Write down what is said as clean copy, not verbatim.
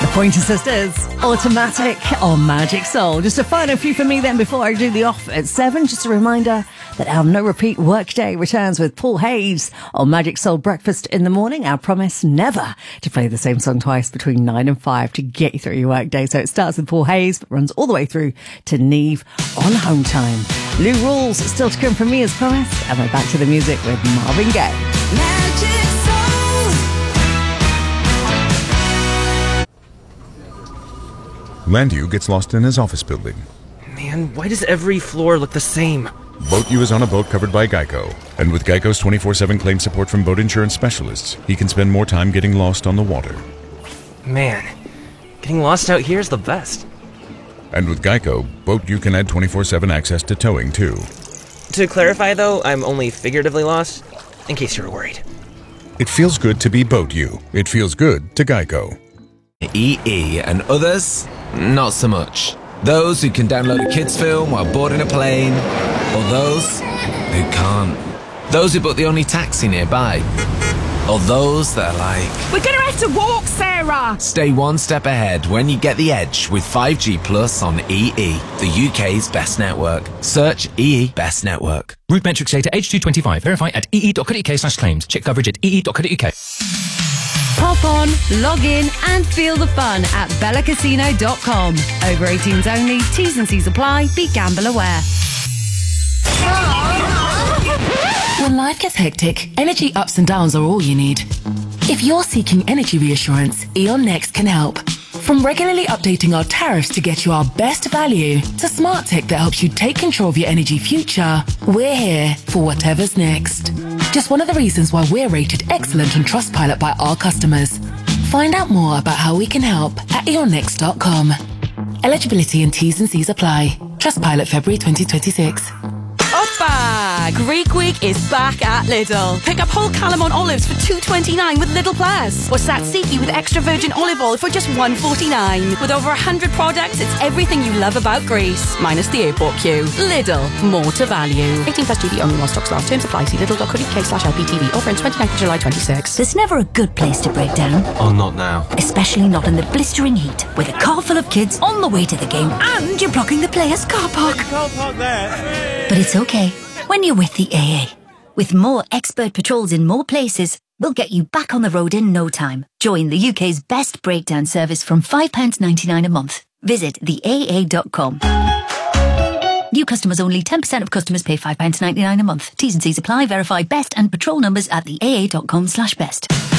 Pointer Sisters, Automatic on Magic Soul. Just a final few for me then before I do the off at 7. Just a reminder that our no repeat workday returns with Paul Hayes on Magic Soul Breakfast in the Morning. Our promise never to play the same song twice between 9 and 5 to get you through your workday. So it starts with Paul Hayes but runs all the way through to Neve on home time. Lou Rules still to come from me as promised, and we're back to the music with Marvin Gaye. Magic Landu gets lost in his office building. Man, why does every floor look the same? Boat U is on a boat covered by Geico. And with Geico's 24/7 claim support from boat insurance specialists, he can spend more time getting lost on the water. Man, getting lost out here is the best. And with Geico, Boat U can add 24/7 access to towing, too. To clarify, though, I'm only figuratively lost, in case you were worried. It feels good to be Boat U. It feels good to Geico. EE and others, not so much. Those who can download a kids film while boarding a plane, or those who can't. Those who book the only taxi nearby, or those that are like, We're gonna have to walk, Sarah! stay one step ahead when you get the edge with 5G Plus on EE, the UK's best network. Search EE Best Network. Route metrics data H225. Verify at ee.co.uk/claims. Check coverage at ee.co.uk. Pop on, log in and feel the fun at bellacasino.com. Over 18s only, T's and C's apply, be gamble aware. When life gets hectic, energy ups and downs are all you need. If you're seeking energy reassurance, E.ON Next can help. From regularly updating our tariffs to get you our best value, to smart tech that helps you take control of your energy future, we're here for whatever's next. Just one of the reasons why we're rated excellent on Trustpilot by our customers. Find out more about how we can help at eonnext.com. Eligibility and T's and C's apply. Trustpilot February 2026. Oppa! Greek Week is back at Lidl. Pick up whole Calamon olives for $2.29 with Lidl Plus. Or tzatziki with extra virgin olive oil for just $1.49. With over 100 products, it's everything you love about Greece. Minus the airport queue. Lidl. More to value. 18 plus GB only while stocks last. Terms apply. See lidl.co.uk/LPTV. Offer on 29th of July 26. There's never a good place to break down. Oh, not now. Especially not in the blistering heat, with a car full of kids on the way to the game and you're blocking the players' car park. But it's okay when you're with the AA. With more expert patrols in more places, we'll get you back on the road in no time. Join the UK's best breakdown service from £5.99 a month. Visit theaa.com. New customers only. 10% of customers pay £5.99 a month. T's and C's apply. Verify best and patrol numbers at theaa.com/best.